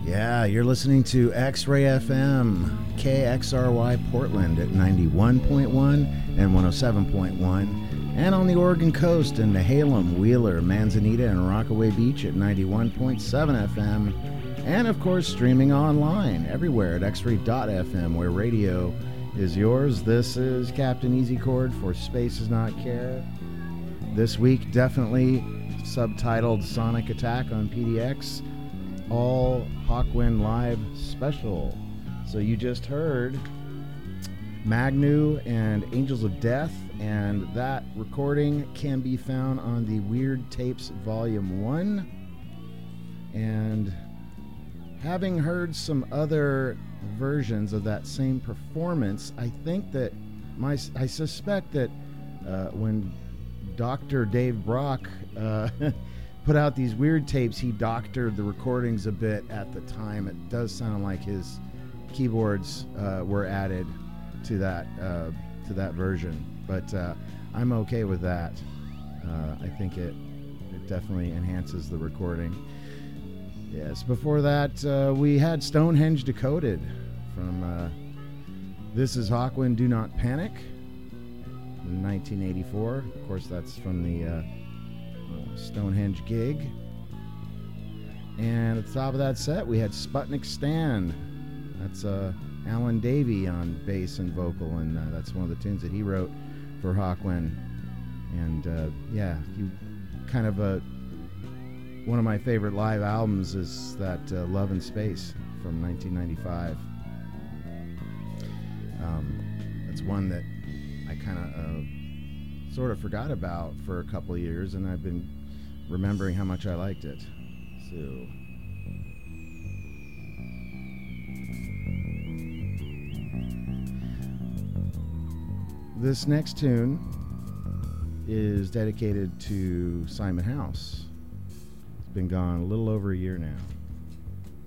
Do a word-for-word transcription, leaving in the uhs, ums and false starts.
Yeah, you're listening to X-Ray F M, K X R Y Portland at ninety-one point one and one oh seven point one, and on the Oregon coast in Nehalem, Wheeler, Manzanita, and Rockaway Beach at ninety-one point seven F M, and of course streaming online everywhere at x ray dot f m, where radio is yours. This is Captain Easy Chord for Space Does Not Care. This week, definitely subtitled Sonic Attack on P D X, all Hawkwind Live special. So you just heard Magnu and Angels of Death, and that recording can be found on the Weird Tapes Volume one. And having heard some other versions of that same performance, I think that my I suspect that uh, when Doctor Dave Brock uh, put out these weird tapes, he doctored the recordings a bit at the time. It does sound like his keyboards uh, were added to that uh, to that version, but uh, I'm okay with that. Uh, I think it it definitely enhances the recording. Yes. Before that, uh, we had Stonehenge Decoded from uh, This Is Hawkwind, Do Not Panic, in nineteen eighty-four. Of course, that's from the uh, uh, Stonehenge gig. And at the top of that set, we had Sputnik Stand. That's uh, Alan Davey on bass and vocal, and uh, that's one of the tunes that he wrote for Hawkwind. And uh, yeah, you kind of a. One of my favorite live albums is that uh, Love in Space from nineteen ninety-five. Um, it's one that I kind of uh, sort of forgot about for a couple of years, and I've been remembering how much I liked it. So this next tune is dedicated to Simon House. Been gone a little over a year now.